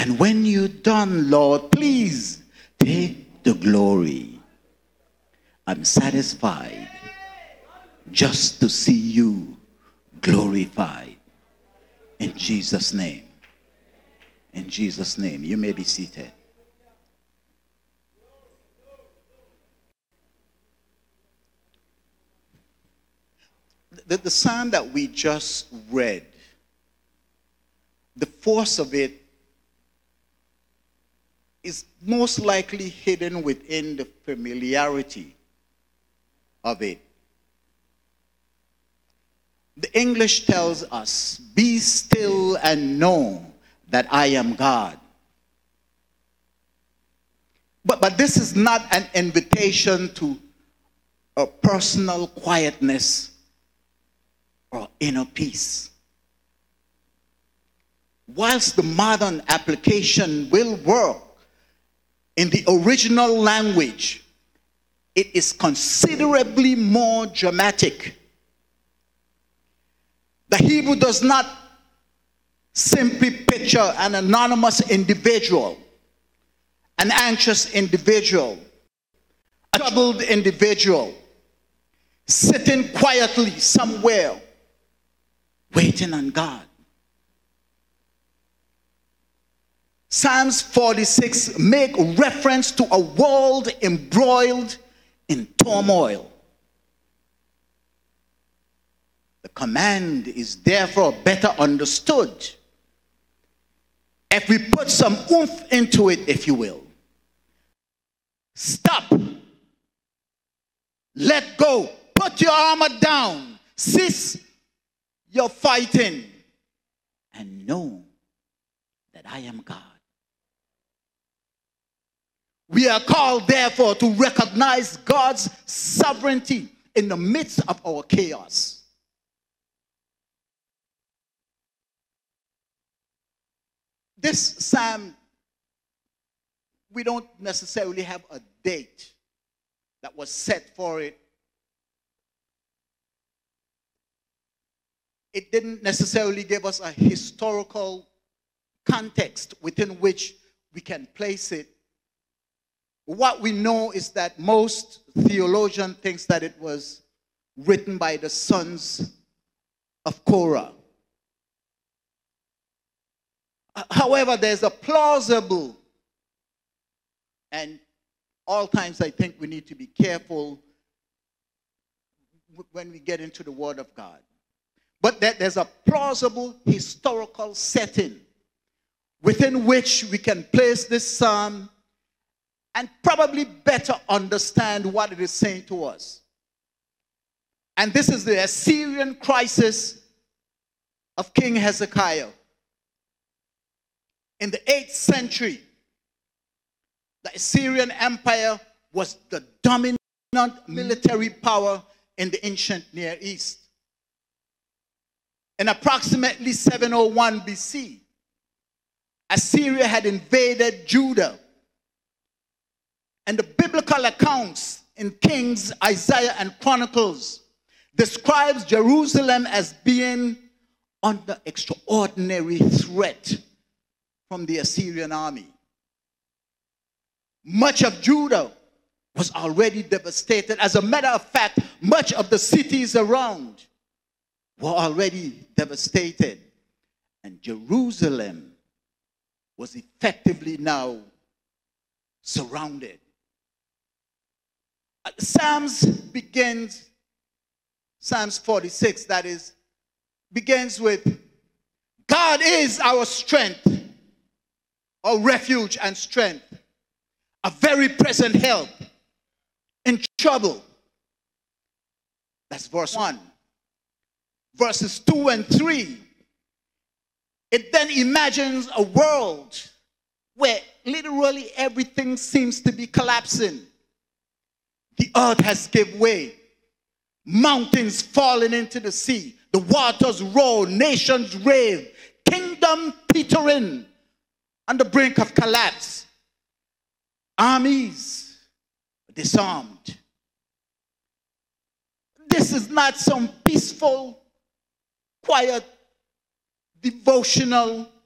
And when you're done, Lord, please take the glory. I'm satisfied just to see you glorified. In Jesus' name. In Jesus' name. You may be seated. The psalm that we just read, the force of it is most likely hidden within the familiarity of it. The English tells us, "Be still and know that I am God." But this is not an invitation to a personal quietness or inner peace. Whilst the modern application will work, in the original language, it is considerably more dramatic. The Hebrew does not simply picture an anonymous individual, an anxious individual, a troubled individual, sitting quietly somewhere, waiting on God. Psalms 46 make reference to a world embroiled in turmoil. The command is therefore better understood if we put some oomph into it, if you will. Stop. Let go. Put your armor down. Cease your fighting. And know that I am God. We are called, therefore, to recognize God's sovereignty in the midst of our chaos. This psalm, we don't necessarily have a date that was set for it. It didn't necessarily give us a historical context within which we can place it. What we know is that most theologians think that it was written by the sons of Korah. However, there's a plausible, and all times I think we need to be careful when we get into the Word of God. But there's a plausible historical setting within which we can place this psalm and probably better understand what it is saying to us. And this is the Assyrian crisis of King Hezekiah. In the 8th century, the Assyrian Empire was the dominant military power in the ancient Near East. In approximately 701 BC, Assyria had invaded Judah. And the biblical accounts in Kings, Isaiah, and Chronicles describes Jerusalem as being under extraordinary threat from the Assyrian army. Much of Judah was already devastated. As a matter of fact, much of the cities around were already devastated. And Jerusalem was effectively now surrounded. Psalms 46, that is, begins with, God is our strength, our refuge and strength, a very present help in trouble. That's verse 1. Verses 2 and 3, it then imagines a world where literally everything seems to be collapsing. The earth has given way. Mountains falling into the sea. The waters roar. Nations rave. Kingdom teetering on the brink of collapse. Armies disarmed. This is not some peaceful, quiet, devotional